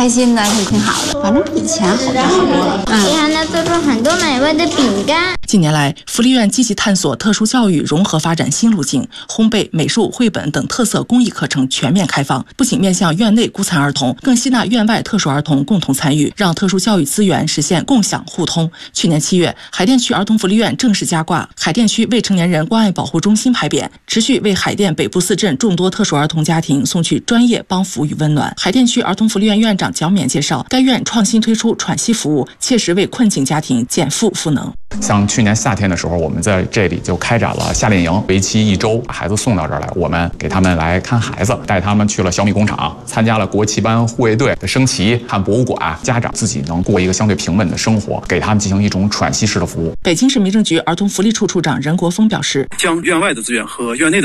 开心的，也挺好的。反正比以前好多好多了。 还能做出很多美味的饼干。 近年来，福利院积极探索特殊教育融合发展新路径，烘焙、美术、绘本等特色公益课程全面开放，不仅面向院内孤残儿童，更吸纳院外特殊儿童共同参与，让特殊教育资源实现共享互通。去年7月，海淀区儿童福利院正式加挂海淀区未成年人关爱保护中心牌匾，持续为海淀北部4镇众多特殊儿童家庭送去专业帮扶与温暖。海淀区儿童福利院院长蒋冕介绍，该院创新推出喘息服务，切实为困境家庭减负赋能。 像去年夏天的时候，我们在这里就开展了夏令营，为期1周，把孩子送到这儿来，我们给他们来看孩子，带他们去了小米工厂，参加了国旗班护卫队的升旗，看博物馆，家长自己能过一个相对平稳的生活，给他们进行一种喘息式的服务。 北京市民政局儿童福利处处长任国峰表示， 将院外的资源和院内的